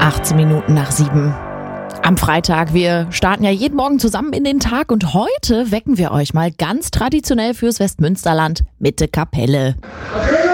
18 Minuten nach 7. Am Freitag, wir starten ja jeden Morgen zusammen in den Tag und heute wecken wir euch mal ganz traditionell fürs Westmünsterland mit der Kapelle. Okay.